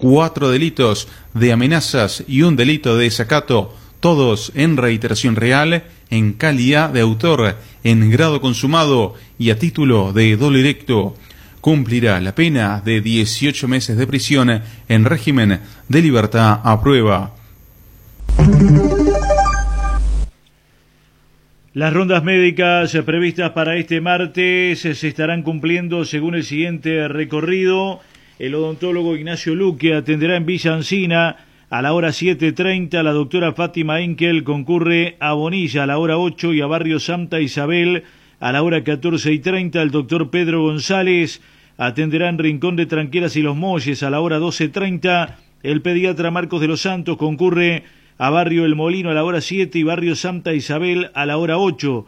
4 delitos de amenazas y un delito de desacato, todos en reiteración real, en calidad de autor, en grado consumado y a título de dolo directo. Cumplirá la pena de 18 meses de prisión en régimen de libertad a prueba. Las rondas médicas previstas para este martes se estarán cumpliendo según el siguiente recorrido. El odontólogo Ignacio Luque atenderá en Villa Encina a la hora 7:30. La doctora Fátima Enkel concurre a Bonilla a la hora 8 y a Barrio Santa Isabel a la hora 14:30. El doctor Pedro González atenderá en Rincón de Tranqueras y Los Molles a la hora 12:30. El pediatra Marcos de los Santos concurre a Barrio El Molino a la hora 7 y Barrio Santa Isabel a la hora 8.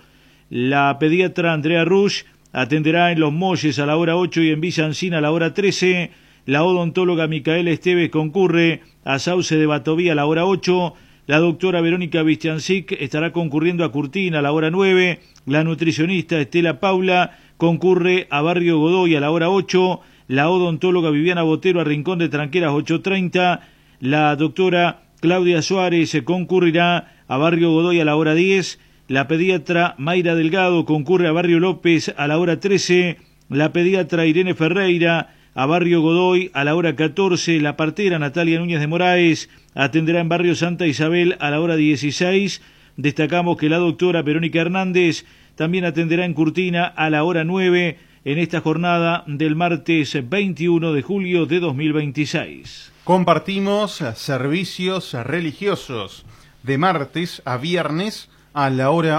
La pediatra Andrea Rush atenderá en Los Molles a la hora 8 y en Villa Encina a la hora 13. La odontóloga Micaela Esteves concurre a Sauce de Batovía a la hora 8. La doctora Verónica Vistiancic estará concurriendo a Curtina a la hora 9. La nutricionista Estela Paula concurre a Barrio Godoy a la hora 8. La odontóloga Viviana Botero a Rincón de Tranqueras 8:30. La doctora Claudia Suárez concurrirá a Barrio Godoy a la hora 10. La pediatra Mayra Delgado concurre a Barrio López a la hora 13. La pediatra Irene Ferreira a Barrio Godoy a la hora 14. La partera Natalia Núñez de Moraes atenderá en Barrio Santa Isabel a la hora 16. Destacamos que la doctora Verónica Hernández también atenderá en Curtina a la hora 9 en esta jornada del martes 21 de julio de 2026. Compartimos servicios religiosos de martes a viernes a la hora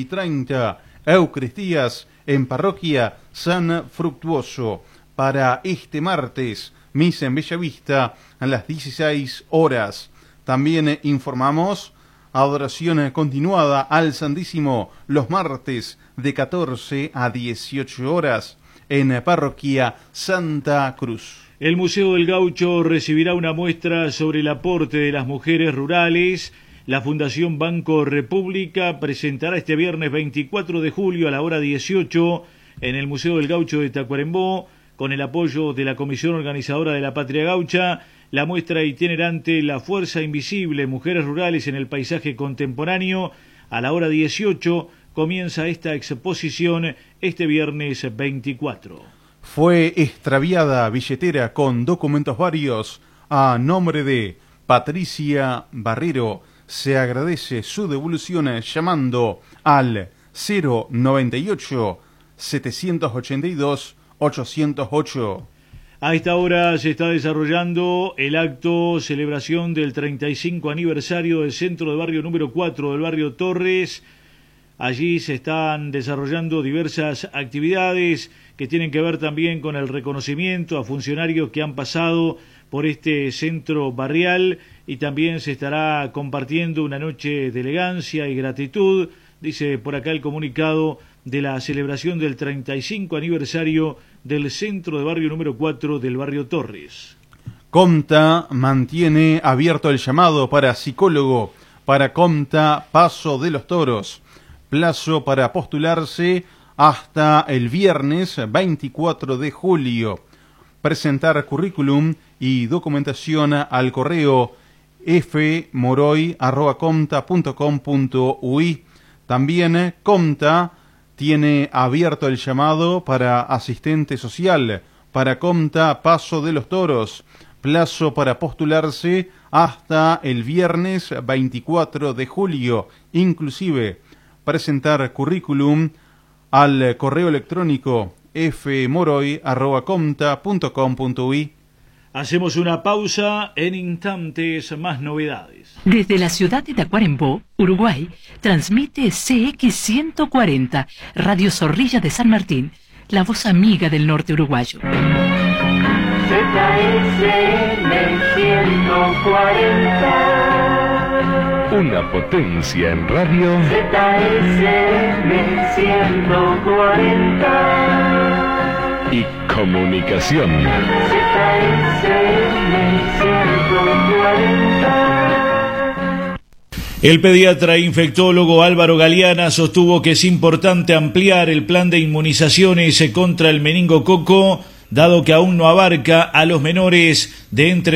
8:30. Eucaristías en Parroquia San Fructuoso. Para este martes, misa en Bellavista a las 16 horas. También informamos adoración continuada al Santísimo los martes de 14 a 18 horas en Parroquia Santa Cruz. El Museo del Gaucho recibirá una muestra sobre el aporte de las mujeres rurales. La Fundación Banco República presentará este viernes 24 de julio a la hora 18 en el Museo del Gaucho de Tacuarembó, con el apoyo de la Comisión Organizadora de la Patria Gaucha, la muestra itinerante La Fuerza Invisible, Mujeres Rurales en el Paisaje Contemporáneo. A la hora 18 comienza esta exposición este viernes 24. Fue extraviada billetera con documentos varios a nombre de Patricia Barrero. Se agradece su devolución llamando al 098 782 808. A esta hora se está desarrollando el acto celebración del 35 aniversario del Centro de Barrio número 4 del barrio Torres. Allí se están desarrollando diversas actividades que tienen que ver también con el reconocimiento a funcionarios que han pasado por este centro barrial, y también se estará compartiendo una noche de elegancia y gratitud, dice por acá el comunicado de la celebración del 35 aniversario del Centro de Barrio número 4 del barrio Torres. Comta mantiene abierto el llamado para psicólogo para Comta Paso de los Toros. Plazo para postularse hasta el viernes 24 de julio. Presentar currículum y documentación al correo fmoroy@comta.com.uy. También Comta tiene abierto el llamado para asistente social para Comta Paso de los Toros. Plazo para postularse hasta el viernes 24 de julio. Inclusive presentar currículum al correo electrónico fmoroy@comta.com.uy. Hacemos una pausa, en instantes más novedades. Desde la ciudad de Tacuarembó, Uruguay, transmite CX140, Radio Zorrilla de San Martín, la voz amiga del norte uruguayo. ZSM 140. Una potencia en radio. ZSM 140. Y comunicación. ZSM 140. El pediatra e infectólogo Álvaro Galeana sostuvo que es importante ampliar el plan de inmunizaciones contra el meningococo, dado que aún no abarca a los menores de entre